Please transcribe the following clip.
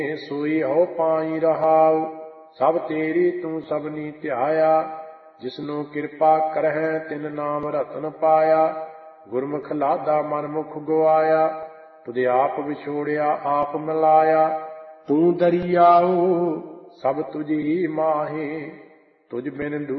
सोई हो पाई रहाउ, सब तेरी तू सबनी ध्याया। जिसनु कृपा करहै तिन नाम रतन पाया, गुरमुख लादा मन मुख गुआया। तुध आप विछोड़िया आप मिलाया, तू दरियाऊ सब तुझ ही माहे। तुझ बिन